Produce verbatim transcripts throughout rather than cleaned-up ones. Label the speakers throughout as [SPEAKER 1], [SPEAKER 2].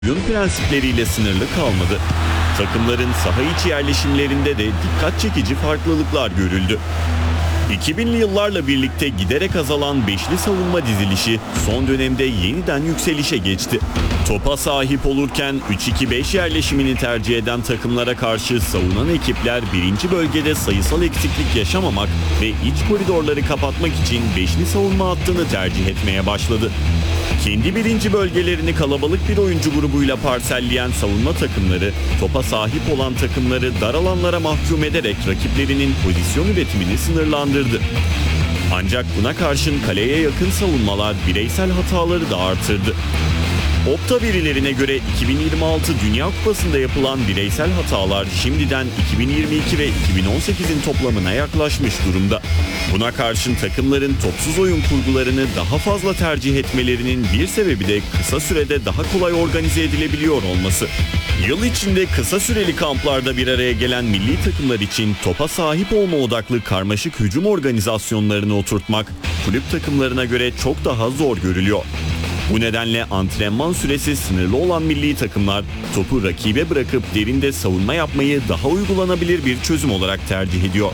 [SPEAKER 1] Oyun prensipleriyle sınırlı kalmadı. Takımların saha içi yerleşimlerinde de dikkat çekici farklılıklar görüldü. iki binli yıllarla birlikte giderek azalan beşli savunma dizilişi son dönemde yeniden yükselişe geçti. Topa sahip olurken üç iki beş yerleşimini tercih eden takımlara karşı savunan ekipler birinci bölgede sayısal eksiklik yaşamamak ve iç koridorları kapatmak için beşli savunma hattını tercih etmeye başladı. Kendi birinci bölgelerini kalabalık bir oyuncu grubuyla parselleyen savunma takımları, topa sahip olan takımları dar alanlara mahkum ederek rakiplerinin pozisyon üretimini sınırlandırdı. Ancak buna karşın kaleye yakın savunmalar bireysel hataları da artırdı. Opta verilerine göre iki bin yirmi altı Dünya Kupası'nda yapılan bireysel hatalar şimdiden iki bin yirmi iki ve iki bin on sekizin toplamına yaklaşmış durumda. Buna karşın takımların topsuz oyun kurgularını daha fazla tercih etmelerinin bir sebebi de kısa sürede daha kolay organize edilebiliyor olması. Yıl içinde kısa süreli kamplarda bir araya gelen milli takımlar için topa sahip olma odaklı karmaşık hücum organizasyonlarını oturtmak kulüp takımlarına göre çok daha zor görülüyor. Bu nedenle antrenman süresi sınırlı olan milli takımlar topu rakibe bırakıp derinde savunma yapmayı daha uygulanabilir bir çözüm olarak tercih ediyor.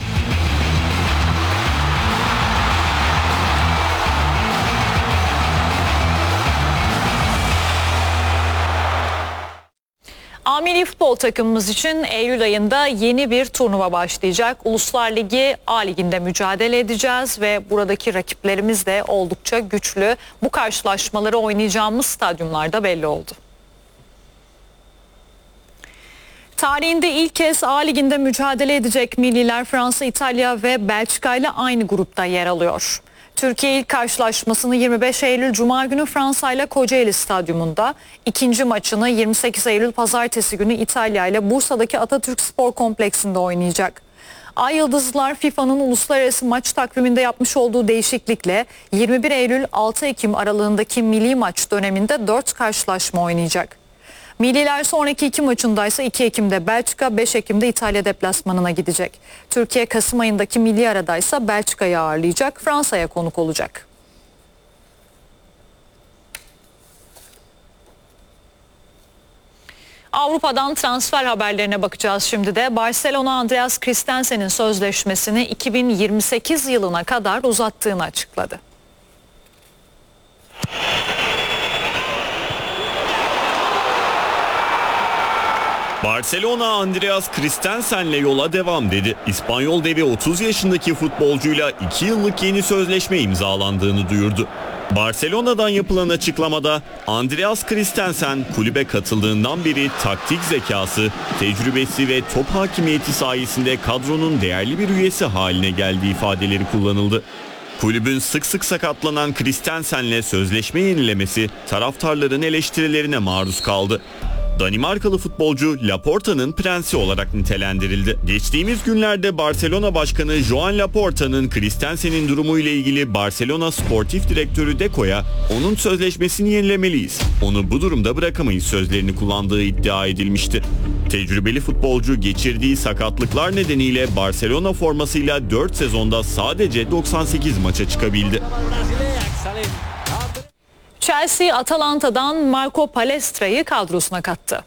[SPEAKER 2] A milli futbol takımımız için Eylül ayında yeni bir turnuva başlayacak. Uluslar Ligi A Ligi'nde mücadele edeceğiz ve buradaki rakiplerimiz de oldukça güçlü. Bu karşılaşmaları oynayacağımız stadyumlarda belli oldu. Tarihinde ilk kez A Ligi'nde mücadele edecek milliler Fransa, İtalya ve Belçika ile aynı grupta yer alıyor. Türkiye ilk karşılaşmasını yirmi beş Eylül Cuma günü Fransa ile Kocaeli Stadyumunda, ikinci maçını yirmi sekiz Eylül Pazartesi günü İtalya ile Bursa'daki Atatürk Spor Kompleksinde oynayacak. Ay Yıldızlılar FIFA'nın uluslararası maç takviminde yapmış olduğu değişiklikle yirmi bir Eylül altı Ekim aralığındaki milli maç döneminde dört karşılaşma oynayacak. Milliler sonraki iki maçındaysa iki Ekim'de Belçika, beş Ekim'de İtalya deplasmanına gidecek. Türkiye Kasım ayındaki milli aradaysa Belçika'yı ağırlayacak, Fransa'ya konuk olacak. Avrupa'dan transfer haberlerine bakacağız şimdi de. Barcelona Andreas Christensen'in sözleşmesini iki bin yirmi sekiz yılına kadar uzattığını açıkladı.
[SPEAKER 1] Barcelona Andreas Christensen'le yola devam dedi. İspanyol devi otuz yaşındaki futbolcuyla iki yıllık yeni sözleşme imzalandığını duyurdu. Barcelona'dan yapılan açıklamada Andreas Christensen kulübe katıldığından beri taktik zekası, tecrübesi ve top hakimiyeti sayesinde kadronun değerli bir üyesi haline geldiği ifadeleri kullanıldı. Kulübün sık sık sakatlanan Christensen'le sözleşme yenilemesi taraftarların eleştirilerine maruz kaldı. Danimarkalı futbolcu Laporta'nın prensi olarak nitelendirildi. Geçtiğimiz günlerde Barcelona Başkanı Joan Laporta'nın Christensen'in durumu ile ilgili Barcelona Sportif Direktörü Deco'ya onun sözleşmesini yenilemeliyiz, onu bu durumda bırakamayız sözlerini kullandığı iddia edilmişti. Tecrübeli futbolcu geçirdiği sakatlıklar nedeniyle Barcelona formasıyla dört sezonda sadece doksan sekiz maça çıkabildi.
[SPEAKER 2] Chelsea, Atalanta'dan Marco Palestra'yı kadrosuna kattı.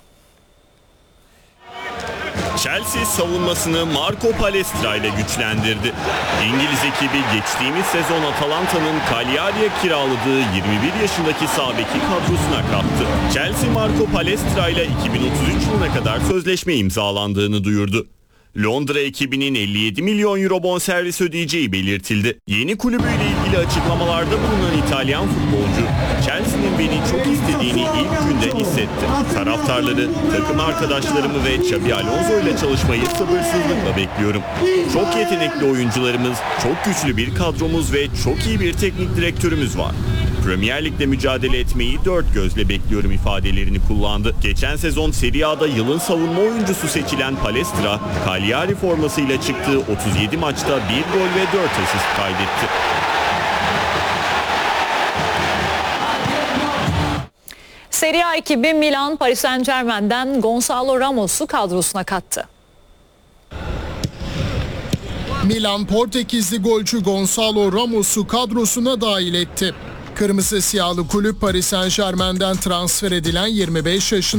[SPEAKER 1] Chelsea savunmasını Marco Palestra ile güçlendirdi. İngiliz ekibi geçtiğimiz sezon Atalanta'nın Cagliari'ye kiraladığı yirmi bir yaşındaki sağ beki kadrosuna kattı. Chelsea Marco Palestra ile iki bin otuz üç yılına kadar sözleşme imzalandığını duyurdu. Londra ekibinin elli yedi milyon euro bonservis ödeyeceği belirtildi. Yeni kulübüyle ilgili açıklamalarda bulunan İtalyan futbolcu, Chelsea'nin beni çok istediğini ilk günden hissetti. Taraftarları, takım arkadaşlarımı ve Xabi Alonso ile çalışmayı sabırsızlıkla bekliyorum. Çok yetenekli oyuncularımız, çok güçlü bir kadromuz ve çok iyi bir teknik direktörümüz var. Premier Lig'de mücadele etmeyi dört gözle bekliyorum ifadelerini kullandı. Geçen sezon Serie A'da yılın savunma oyuncusu seçilen Palestra, Cagliari formasıyla çıktığı otuz yedi maçta bir gol ve dört asist kaydetti.
[SPEAKER 2] Serie A ekibi Milan, Paris Saint-Germain'den Gonçalo Ramos'u kadrosuna kattı.
[SPEAKER 3] Milan Portekizli golcü Gonçalo Ramos'u kadrosuna dahil etti. Kırmızı siyahlı kulüp Paris Saint-Germain'den transfer edilen yirmi beş yaşındaki